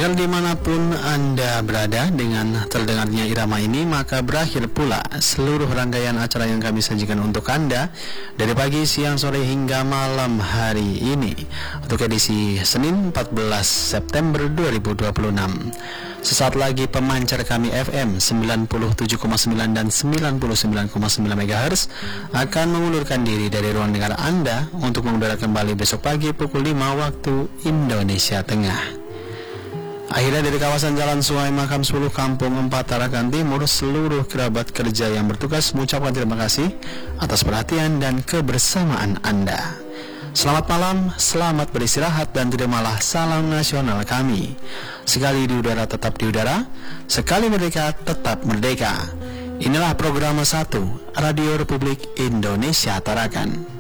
Pendengar dimanapun Anda berada, dengan terdengarnya irama ini maka berakhir pula seluruh rangkaian acara yang kami sajikan untuk Anda dari pagi, siang, sore hingga malam hari ini untuk edisi Senin 14 September 2026. Sesaat lagi pemancar kami FM 97,9 dan 99,9 MHz akan mengundurkan diri dari ruang dengar Anda untuk mengudara kembali besok pagi pukul 5 waktu Indonesia Tengah. Akhirnya dari kawasan Jalan Sungai Makam 10 Kampung 4 Tarakan Timur, seluruh kerabat kerja yang bertugas mengucapkan terima kasih atas perhatian dan kebersamaan Anda. Selamat malam, selamat beristirahat dan terimalah salam nasional kami. Sekali di udara tetap di udara, sekali merdeka tetap merdeka. Inilah program 1 Radio Republik Indonesia Tarakan.